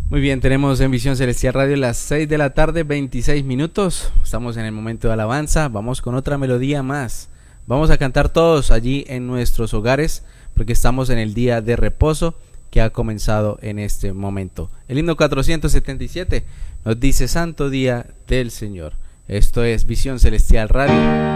Muy bien, tenemos en Visión Celestial Radio las 6 de la tarde, 26 minutos. Estamos en el momento de alabanza. Vamos con otra melodía más. Vamos a cantar todos allí en nuestros hogares porque estamos en el día de reposo que ha comenzado en este momento. El himno 477 nos dice Santo Día del Señor. Esto es Visión Celestial Radio.